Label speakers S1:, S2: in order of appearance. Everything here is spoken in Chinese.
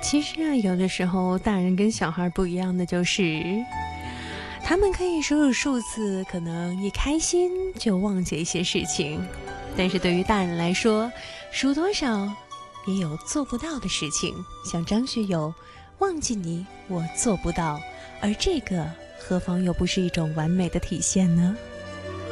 S1: 其实啊，有的时候大人跟小孩不一样的就是，他们可以数数字，可能一开心就忘记一些事情，但是对于大人来说，数多少也有做不到的事情。像张学友，忘记你我做不到，而这个何妨又不是一种完美的体现呢？